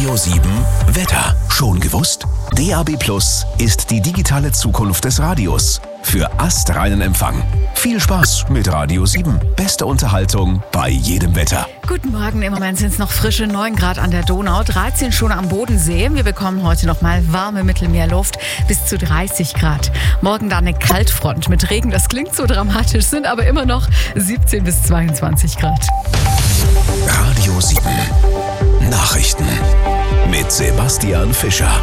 Radio 7 Wetter. Schon gewusst? DAB+ ist die digitale Zukunft des Radios. Für astreinen Empfang. Viel Spaß mit Radio 7. Beste Unterhaltung bei jedem Wetter. Guten Morgen, im Moment sind es noch frische 9 Grad an der Donau, 13 schon am Bodensee. Wir bekommen heute noch mal warme Mittelmeerluft bis zu 30 Grad. Morgen dann eine Kaltfront mit Regen, das klingt so dramatisch, sind aber immer noch 17 bis 22 Grad. Radio 7 Nachrichten mit Sebastian Fischer.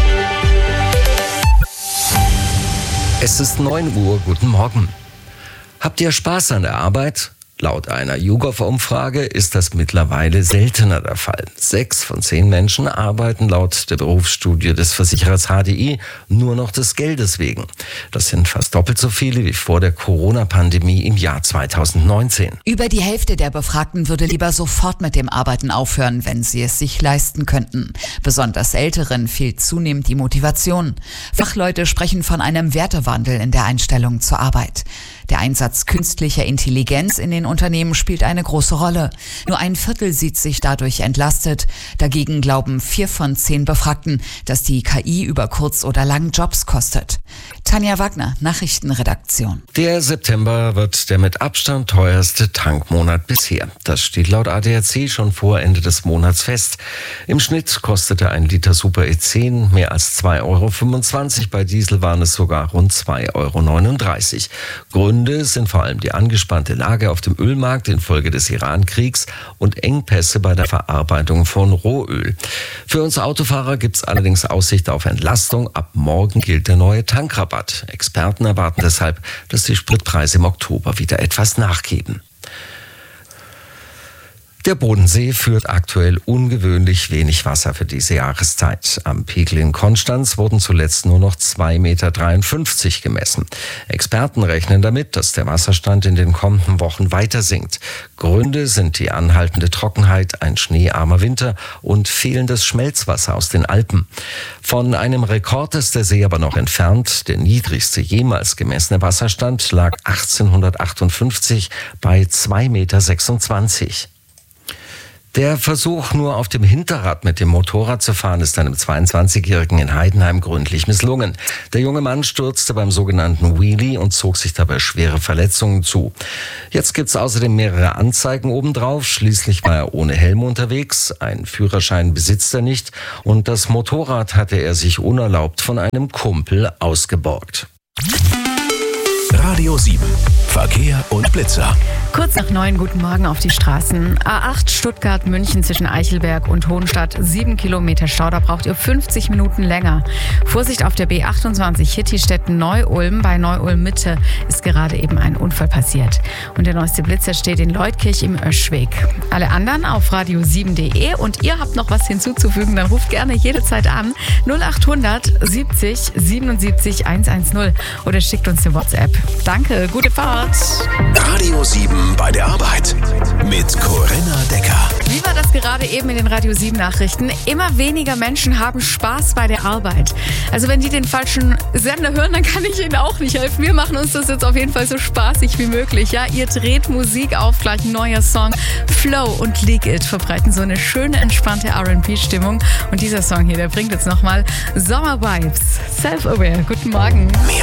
Es ist 9 Uhr, guten Morgen. Habt ihr Spaß an der Arbeit? Laut einer YouGov-Umfrage ist das mittlerweile seltener der Fall. 6 von 10 Menschen arbeiten laut der Berufsstudie des Versicherers HDI nur noch des Geldes wegen. Das sind fast doppelt so viele wie vor der Corona-Pandemie im Jahr 2019. Über die Hälfte der Befragten würde lieber sofort mit dem Arbeiten aufhören, wenn sie es sich leisten könnten. Besonders Älteren fehlt zunehmend die Motivation. Fachleute sprechen von einem Wertewandel in der Einstellung zur Arbeit. Der Einsatz künstlicher Intelligenz in den Unternehmen spielt eine große Rolle. Nur ein Viertel sieht sich dadurch entlastet. Dagegen glauben 4 von 10 Befragten, dass die KI über kurz oder lang Jobs kostet. Tanja Wagner, Nachrichtenredaktion. Der September wird der mit Abstand teuerste Tankmonat bisher. Das steht laut ADAC schon vor Ende des Monats fest. Im Schnitt kostete ein Liter Super E10 mehr als 2,25 €. Bei Diesel waren es sogar rund 2,39 €. Gründe sind vor allem die angespannte Lage auf dem Ölmarkt infolge des Iran-Kriegs und Engpässe bei der Verarbeitung von Rohöl. Für uns Autofahrer gibt es allerdings Aussicht auf Entlastung. Ab morgen gilt der neue Tankrabatt. Experten erwarten deshalb, dass die Spritpreise im Oktober wieder etwas nachgeben. Der Bodensee führt aktuell ungewöhnlich wenig Wasser für diese Jahreszeit. Am Pegel in Konstanz wurden zuletzt nur noch 2,53 Meter gemessen. Experten rechnen damit, dass der Wasserstand in den kommenden Wochen weiter sinkt. Gründe sind die anhaltende Trockenheit, ein schneearmer Winter und fehlendes Schmelzwasser aus den Alpen. Von einem Rekord ist der See aber noch entfernt. Der niedrigste jemals gemessene Wasserstand lag 1858 bei 2,26 Meter. Der Versuch, nur auf dem Hinterrad mit dem Motorrad zu fahren, ist einem 22-Jährigen in Heidenheim gründlich misslungen. Der junge Mann stürzte beim sogenannten Wheelie und zog sich dabei schwere Verletzungen zu. Jetzt gibt es außerdem mehrere Anzeigen obendrauf. Schließlich war er ohne Helm unterwegs. Einen Führerschein besitzt er nicht. Und das Motorrad hatte er sich unerlaubt von einem Kumpel ausgeborgt. Radio 7 Verkehr und Blitzer. Kurz nach 9, guten Morgen auf die Straßen. A8 Stuttgart-München zwischen Eichelberg und Hohenstadt. 7 Kilometer Stau, da braucht ihr 50 Minuten länger. Vorsicht auf der B28 Hittistetten-Neu-Ulm. Bei Neu-Ulm-Mitte ist gerade eben ein Unfall passiert. Und der neueste Blitzer steht in Leutkirch im Öschweg. Alle anderen auf radio7.de. Und ihr habt noch was hinzuzufügen, dann ruft gerne jederzeit an. 0800 70 77 110 oder schickt uns eine WhatsApp. Danke, gute Fahrt. Radio 7 bei der Arbeit mit Corinna Decker. Wie war das gerade eben in den Radio 7 Nachrichten? Immer weniger Menschen haben Spaß bei der Arbeit. Also wenn die den falschen Sender hören, dann kann ich ihnen auch nicht helfen. Wir machen uns das jetzt auf jeden Fall so spaßig wie möglich. Ja, ihr dreht Musik auf, gleich ein neuer Song. Flow und Leak It verbreiten so eine schöne, entspannte R&B-Stimmung. Und dieser Song hier, der bringt jetzt nochmal Sommer-Vibes. Self-Aware. Guten Morgen. Mehr